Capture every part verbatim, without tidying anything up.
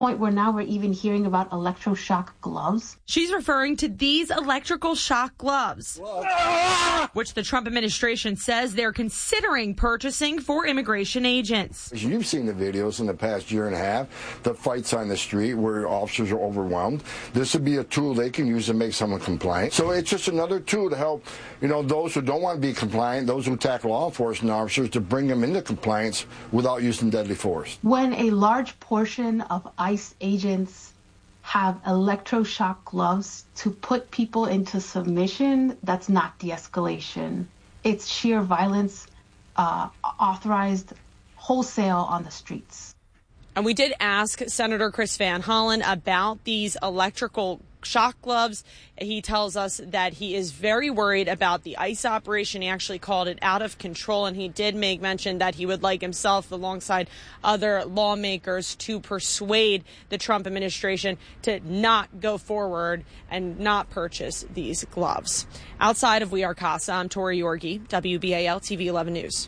Point where now we're even hearing about electroshock gloves. She's referring to these electrical shock gloves, Whoa. which the Trump administration says they're considering purchasing for immigration agents. You've seen the videos in the past year and a half, the fights on the street where officers are overwhelmed. This would be a tool they can use to make someone compliant. So it's just another tool to help, you know, those who don't want to be compliant, those who attack law enforcement officers, to bring them into compliance without using deadly force. When a large portion of ICE agents have electroshock gloves to put people into submission, that's not de-escalation. It's sheer violence, uh, authorized wholesale on the streets. And we did ask Senator Chris Van Hollen about these electrical shock gloves. He tells us that he is very worried about the ICE operation. He actually called it out of control, and he did make mention that he would like himself, alongside other lawmakers, to persuade the Trump administration to not go forward and not purchase these gloves. Outside of We Are Casa, I'm Tori Yorgi, W B A L T V eleven News.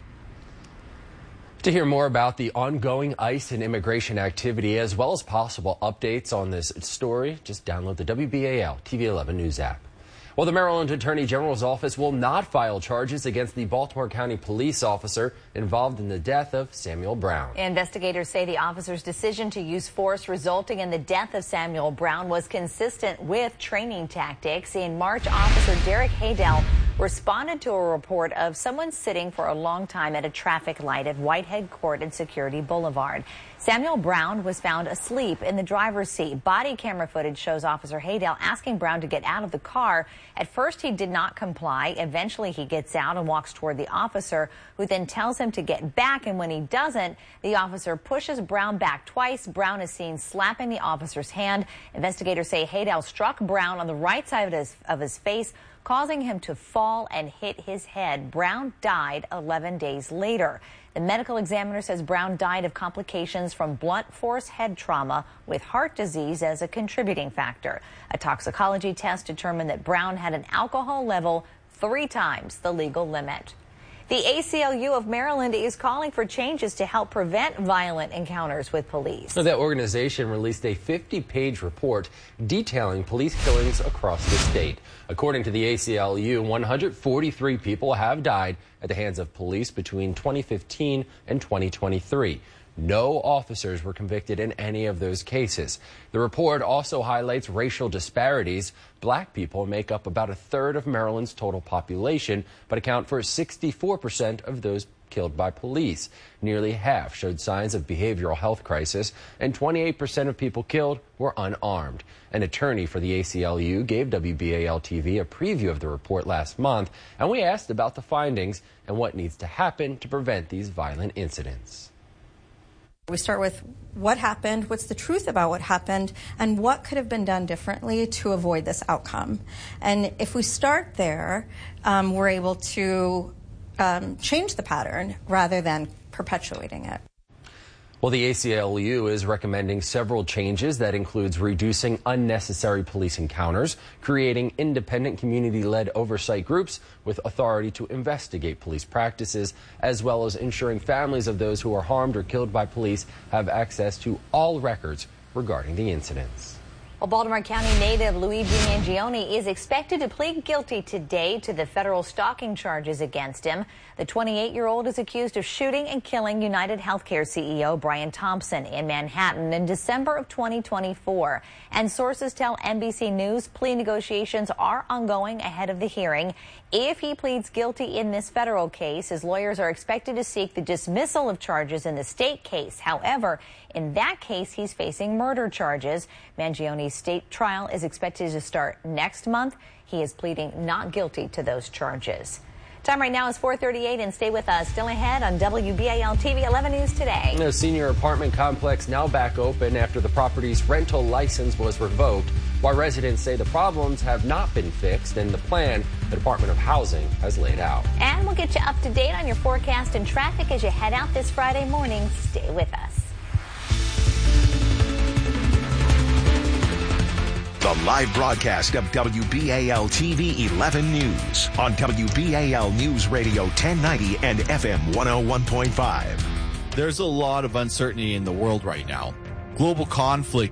To hear more about the ongoing ICE and immigration activity, as well as possible updates on this story, just download the W B A L T V eleven News app. Well, the Maryland Attorney General's office will not file charges against the Baltimore County police officer involved in the death of Samuel Brown. Investigators say the officer's decision to use force resulting in the death of Samuel Brown was consistent with training tactics. In March, Officer Derek Haydell responded to a report of someone sitting for a long time at a traffic light at Whitehead Court and Security Boulevard. Samuel Brown was found asleep in the driver's seat. Body camera footage shows Officer Haydell asking Brown to get out of the car. At first, he did not comply. Eventually, he gets out and walks toward the officer, who then tells him to get back. And when he doesn't, the officer pushes Brown back twice. Brown is seen slapping the officer's hand. Investigators say Haydell struck Brown on the right side of his, of his face, causing him to fall and hit his head. Brown died eleven days later. The medical examiner says Brown died of complications from blunt force head trauma with heart disease as a contributing factor. A toxicology test determined that Brown had an alcohol level three times the legal limit. The A C L U of Maryland is calling for changes to help prevent violent encounters with police. That organization released a fifty page report detailing police killings across the state. According to the A C L U, one hundred forty-three people have died at the hands of police between twenty fifteen and twenty twenty-three. No officers were convicted in any of those cases. The report also highlights racial disparities. Black people make up about a third of Maryland's total population, but account for sixty-four percent of those killed by police. Nearly half showed signs of behavioral health crisis, and twenty-eight percent of people killed were unarmed. An attorney for the A C L U gave W B A L T V a preview of the report last month, and we asked about the findings and what needs to happen to prevent these violent incidents. We start with what happened, what's the truth about what happened, and what could have been done differently to avoid this outcome. And if we start there, um, we're able to um, change the pattern rather than perpetuating it. Well, the A C L U is recommending several changes that includes reducing unnecessary police encounters, creating independent community-led oversight groups with authority to investigate police practices, as well as ensuring families of those who are harmed or killed by police have access to all records regarding the incidents. Well, Baltimore County native Luigi Mangione is expected to plead guilty today to the federal stalking charges against him. The twenty-eight-year-old is accused of shooting and killing United Healthcare C E O Brian Thompson in Manhattan in December of twenty twenty-four. And sources tell N B C News plea negotiations are ongoing ahead of the hearing. If he pleads guilty in this federal case, his lawyers are expected to seek the dismissal of charges in the state case. However, in that case, he's facing murder charges. Mangione's state trial is expected to start next month. He is pleading not guilty to those charges. Time right now is four thirty-eight, and stay with us. Still ahead on W B A L T V eleven News Today. The senior apartment complex now back open after the property's rental license was revoked, while residents say the problems have not been fixed and the plan the Department of Housing has laid out. And we'll get you up to date on your forecast and traffic as you head out this Friday morning. Stay with us. The live broadcast of W B A L T V eleven News on W B A L News Radio ten ninety and F M one oh one point five. There's a lot of uncertainty in the world right now. Global conflict